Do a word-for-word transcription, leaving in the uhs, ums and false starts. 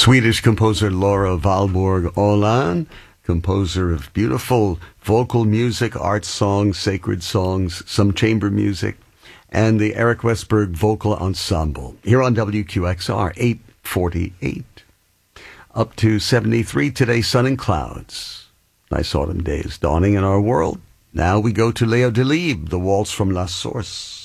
Swedish composer Laura Valborg Åland, composer of beautiful vocal music, art songs, sacred songs, some chamber music, and the Eric Westberg Vocal Ensemble, here on W Q X R eight forty-eight. Up to seventy-three today, sun and clouds. Nice autumn days dawning in our world. Now we go to Leo Delibes, the waltz from La Source.